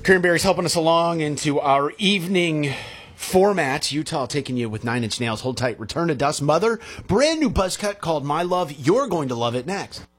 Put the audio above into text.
Cranberries helping us along into our evening format. Utah taking you with Nine Inch Nails. Hold tight. Return to Dust. Mother. Brand new buzz cut called My Love. You're going to love it next.